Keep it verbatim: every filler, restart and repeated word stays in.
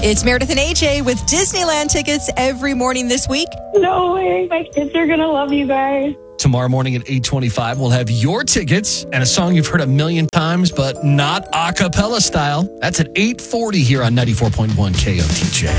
It's Meredith and A J with Disneyland tickets every morning this week. No way. My kids are going to love you guys. Tomorrow morning at eight twenty-five, we'll have your tickets and a song you've heard a million times, but not a cappella style. That's at eight forty here on ninety-four point one K O T J.